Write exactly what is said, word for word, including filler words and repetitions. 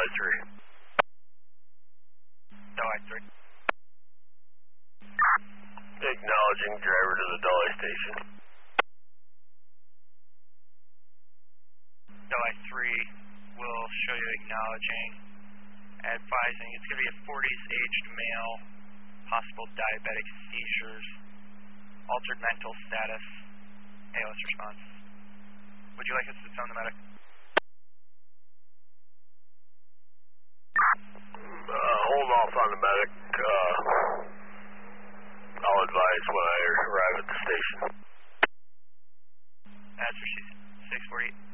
three. Delhi three. Acknowledging driver to the Delhi station. Delhi three will show you acknowledging, advising it's going to be a forties aged male, possible diabetic seizures, altered mental status, A L S response. Would you like us to phone the medic? Uh, hold off on the medic. Uh, I'll advise when I arrive at the station. That's six forty-eight.